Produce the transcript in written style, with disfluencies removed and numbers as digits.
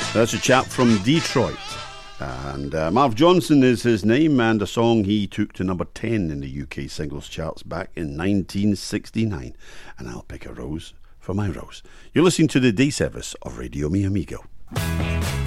That's a chap from Detroit. And Marv Johnson is his name, and a song he took to number 10 in the UK singles charts back in 1969. And I'll pick a rose for my rose. You're listening to the day service of Radio Mi Amigo.